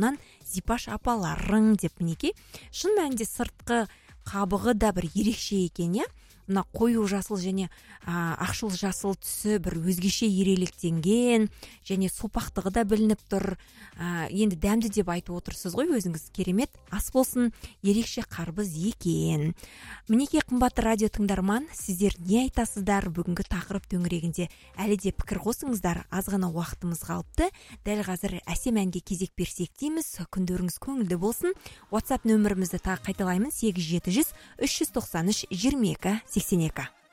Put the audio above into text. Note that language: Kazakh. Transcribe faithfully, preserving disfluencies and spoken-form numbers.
жағынан зипаш апаларың деп мінекей. Шын мәнінде сыртқы қабығы да бір ерекше екен, иә. Мына қою жасыл және а, ақшыл жасыл түсі бір өзгеше ерелектенген және сопақтығы да білініп тұр. А, енді дәмді деп айтып отырсыз ғой өзіңіз, керемет ас болсын, ерекше қарбыз екен. Мінекей қымбатты радио тыңдарман, сіздер не айтасыздар бүгінгі тақырып төңірегінде? Әлі де пікір қосыңыздар, аз ғана уақытымыз қалыпты. Дәл қазір әсем әнге кезек берсек дейміз. Күндеріңіз көңілді болсын. WhatsApp нөмірімізді тағы қайталаймын: сегіз жеті жүз үш жүз тоқсан үш жиырма екі сексен екі.